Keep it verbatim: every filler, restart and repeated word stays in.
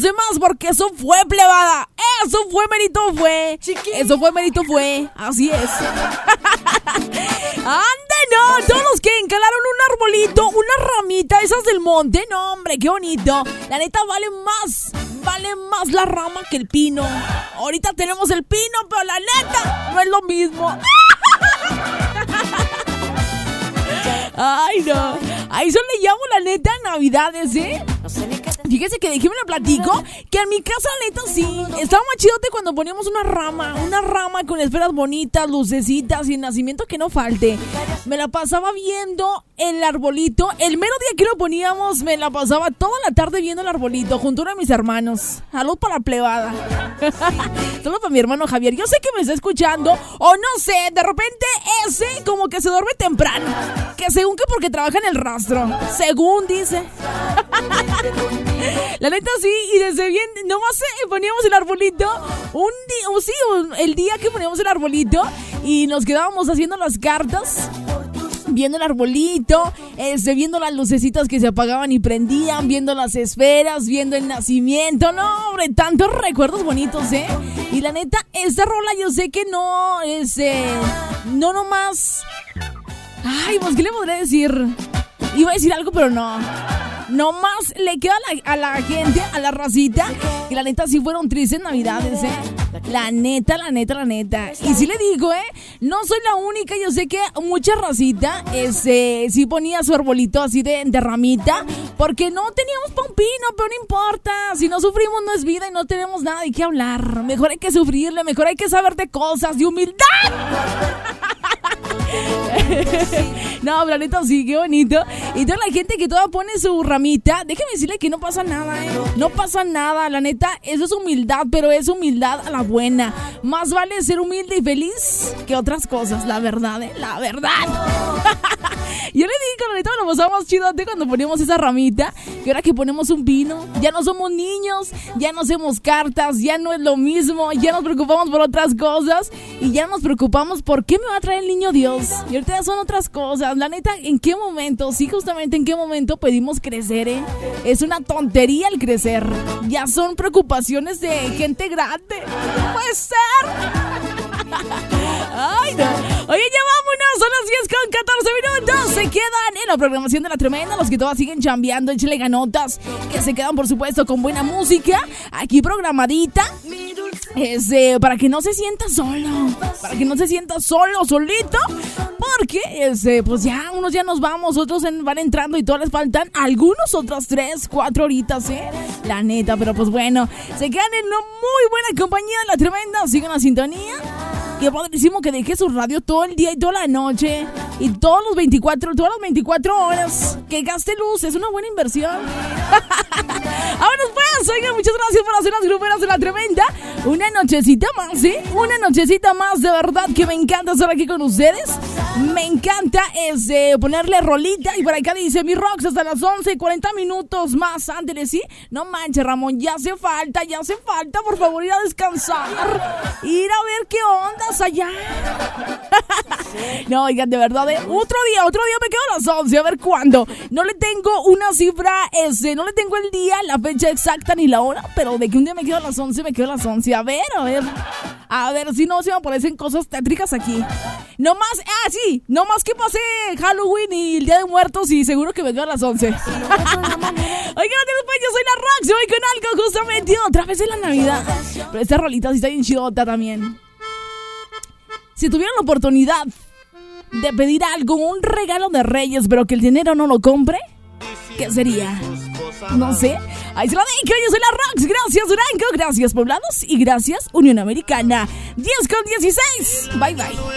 demás, porque eso fue, plebada. Eso fue, mérito fue. Eso fue, mérito fue. Así es. ¡Ande, no! Todos los que encalaron un arbolito, una ramita, esas del monte. No, hombre, qué bonito. La neta vale más, vale más la rama que el pino. Ahorita tenemos el pino, pero la neta no es lo mismo. Ay, no. A eso le llamo, la neta, Navidades, ¿eh? Fíjese que déjeme le platico que en mi casa, la neta, sí, estaba más chidote cuando poníamos una rama, una rama con esferas bonitas, lucecitas y el nacimiento que no falte. Me la pasaba viendo el arbolito. El mero día que lo poníamos, me la pasaba toda la tarde viendo el arbolito junto a uno de mis hermanos. Salud para la plebada. Salud para mi hermano Javier. Yo sé que me está escuchando, o no sé, de repente ese como que se duerme temprano. Que según que porque trabaja en el rastro. Según dice. La neta sí, y desde bien, nomás eh, poníamos el arbolito un día, o sí, el día que poníamos el arbolito y nos quedábamos haciendo las cartas, viendo el arbolito, este, viendo las lucecitas que se apagaban y prendían, viendo las esferas, viendo el nacimiento. No, hombre, tantos recuerdos bonitos, ¿eh? Y la neta, esta rola yo sé que no es, eh, no nomás... Ay, pues, ¿qué le podría decir? Iba a decir algo, pero no. No más le queda a la, a la gente, a la racita, que la neta sí fueron tristes Navidades, ¿eh? La neta, la neta, la neta. Y sí le digo, ¿eh? No soy la única, yo sé que mucha racita este, sí ponía su arbolito así de, de ramita, porque no teníamos pa' un pino, pero no importa. Si no sufrimos no es vida y no tenemos nada de qué hablar. Mejor hay que sufrirle, mejor hay que saber de cosas, de humildad. No, la neta sí, qué bonito. Y toda la gente que toda pone su ramita, déjeme decirle que no pasa nada, ¿eh? No pasa nada, la neta, eso es humildad, pero es humildad a la buena. Más vale ser humilde y feliz que otras cosas, la verdad, ¿eh? La verdad. Yo le digo, la neta, me lo pasamos chidote cuando poníamos esa ramita. Y ahora que ponemos un pino, ya no somos niños, ya no hacemos cartas, ya no es lo mismo, ya nos preocupamos por otras cosas y ya nos preocupamos por qué me va a traer el niño Dios. Y ahorita ya son otras cosas. La neta, ¿en qué momento? Sí, justamente en qué momento pedimos crecer, ¿eh? Es una tontería el crecer. Ya son preocupaciones de gente grande. Puede ser. Ay, no. Oye, ya vámonos. Son las diez con catorce minutos. Se quedan en la programación de La Tremenda. Los que todas siguen chambeando, échale ganotas. Que se quedan, por supuesto, con buena música. Aquí programadita. Este, para que no se sienta solo. Para que no se sienta solo, solito. Porque, este, pues ya, unos ya nos vamos. Otros en, van entrando y todos les faltan algunos otras tres, cuatro horitas, ¿eh? La neta, pero pues bueno. Se quedan en una muy buena compañía de La Tremenda. Sigan la sintonía. Qué padrísimo que deje su radio todo el día y toda la noche. Y todos los veinticuatro, todas las veinticuatro horas. Que gaste luz, es una buena inversión. Vámonos pues, oigan, muchas gracias por hacer las gruperas de La Tremenda. Una nochecita más, ¿sí? Una nochecita más, de verdad que me encanta estar aquí con ustedes. Me encanta es, eh, ponerle rolita. Y por acá dice, mi Rox, hasta las once y cuarenta minutos más. Ándale, ¿sí? No manches, Ramón, ya hace falta, ya hace falta. Por favor, ir a descansar. Ir a ver qué ondas allá. No, oigan, de verdad, ¿eh? Otro día, otro día me quedo a las once, a ver cuándo. No le tengo una cifra, este, no le tengo el día, la fecha exacta ni la hora, pero de que un día me quedo a las once, me quedo a las once. A ver, a ver. A ver, si no se me aparecen cosas tétricas aquí. No más, ah, sí, no más que pase Halloween y el Día de Muertos y seguro que me quedo a las once. Oigan, después yo soy la Rox, yo voy con algo justamente otra vez en la Navidad. Pero esta rolita sí está bien chidota también. Si tuvieran la oportunidad de pedir algo, un regalo de Reyes, pero que el dinero no lo compre, ¿qué sería? No sé. Ahí se lo dejo, yo soy la Rox. Gracias, Durango. Gracias, Poblados. Y gracias, Unión Americana. diez con dieciséis. Bye, bye.